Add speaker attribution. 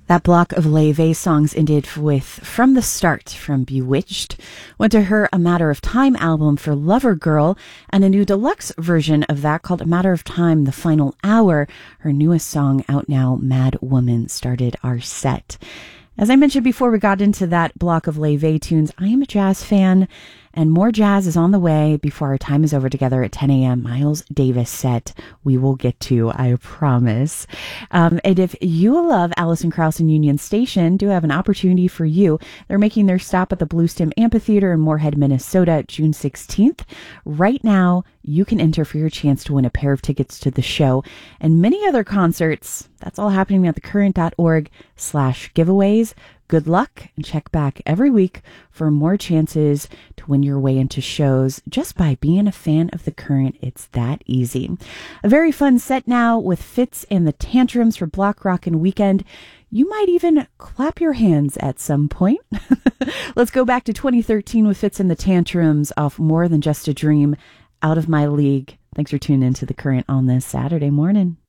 Speaker 1: That block of Leve songs ended with From the Start from Bewitched, went to her A Matter of Time album for Lover Girl, and a new deluxe version of that called A Matter of Time, The Final Hour. Her newest song out now, Mad Woman, started our set. As I mentioned before we got into that block of Leve tunes, I am a jazz fan, and more jazz is on the way before our time is over together at 10 a.m. Miles Davis set we will get to, I promise. And if you love Alison Krauss and Union Station, do have an opportunity for you. They're making their stop at the Bluestem Amphitheater in Moorhead, Minnesota, June 16th. Right now, you can enter for your chance to win a pair of tickets to the show and many other concerts. That's all happening at thecurrent.org/giveaways. Good luck, and check back every week for more chances to win your way into shows just by being a fan of The Current. It's that easy. A very fun set now with Fitz and the Tantrums for Block Rockin' Weekend. You might even clap your hands at some point. Let's go back to 2013 with Fitz and the Tantrums off More Than Just a Dream, Out of My League. Thanks for tuning into The Current on this Saturday morning.